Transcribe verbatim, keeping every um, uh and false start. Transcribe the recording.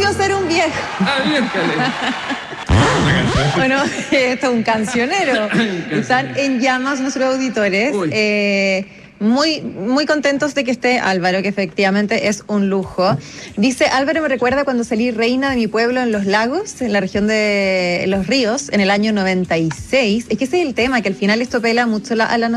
sueño ser un viejo. Ah, miércoles. Bueno, esto es un cancionero. Están en llamas nuestros auditores. Eh, muy, muy contentos de que esté Álvaro, que efectivamente es un lujo. Dice, Álvaro me recuerda cuando salí reina de mi pueblo en Los Lagos, en la región de Los Ríos, en el año noventa y seis. Es que ese es el tema, que al final esto pela mucho la, a la